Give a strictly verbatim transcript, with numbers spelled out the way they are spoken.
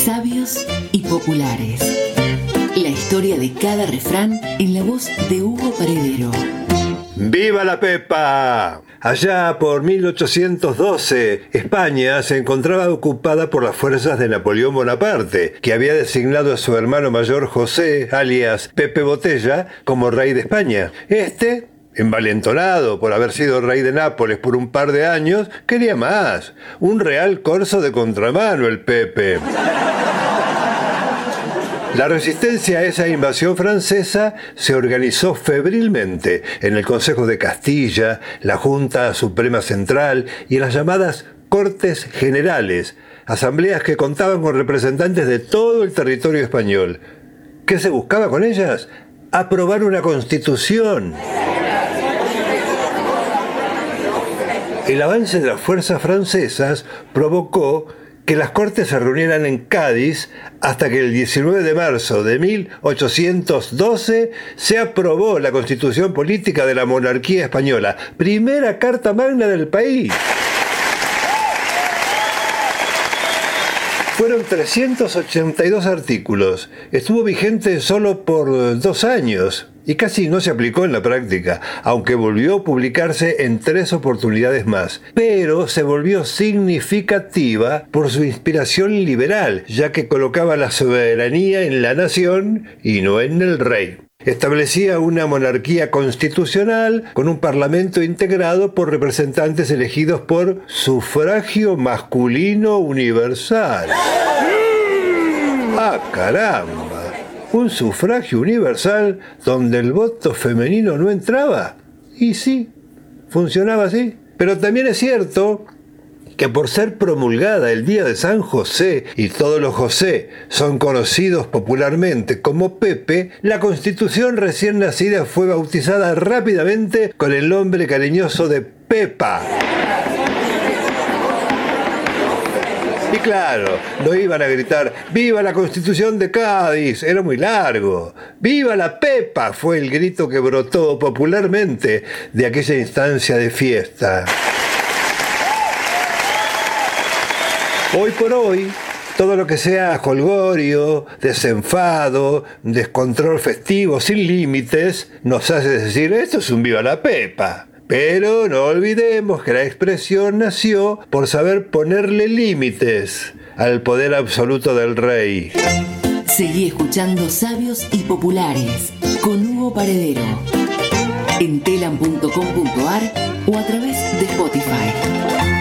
Sabios y populares. La historia de cada refrán en la voz de Hugo Paredero. ¡Viva la Pepa! Allá por mil ochocientos doce, España se encontraba ocupada por las fuerzas de Napoleón Bonaparte, que había designado a su hermano mayor José, alias Pepe Botella, como rey de España. Este, envalentonado por haber sido rey de Nápoles por un par de años, quería más. Un real corso de contramano el Pepe. La resistencia a esa invasión francesa se organizó febrilmente en el Consejo de Castilla, la Junta Suprema Central y en las llamadas Cortes Generales, asambleas que contaban con representantes de todo el territorio español. ¿Qué se buscaba con ellas? Aprobar una constitución. El avance de las fuerzas francesas provocó que las Cortes se reunieran en Cádiz hasta que el diecinueve de marzo de mil ochocientos doce se aprobó la Constitución Política de la Monarquía Española, primera carta magna del país. Fueron trescientos ochenta y dos artículos, estuvo vigente solo por dos años y casi no se aplicó en la práctica, aunque volvió a publicarse en tres oportunidades más. Pero se volvió significativa por su inspiración liberal, ya que colocaba la soberanía en la nación y no en el rey. Establecía una monarquía constitucional con un parlamento integrado por representantes elegidos por sufragio masculino universal. ¡Ah, caramba! ¿Un sufragio universal donde el voto femenino no entraba? Y sí, funcionaba así. Pero también es cierto que por ser promulgada el día de San José, y todos los José son conocidos popularmente como Pepe, la Constitución recién nacida fue bautizada rápidamente con el nombre cariñoso de Pepa. Y claro, no iban a gritar ¡Viva la Constitución de Cádiz! Era muy largo. ¡Viva la Pepa! Fue el grito que brotó popularmente de aquella instancia de fiesta. Hoy por hoy, todo lo que sea jolgorio, desenfado, descontrol festivo sin límites, nos hace decir esto es un ¡Viva la Pepa! Pero no olvidemos que la expresión nació por saber ponerle límites al poder absoluto del rey. Seguí escuchando Sabios y Populares con Hugo Paredero en telam punto com punto ar o a través de Spotify.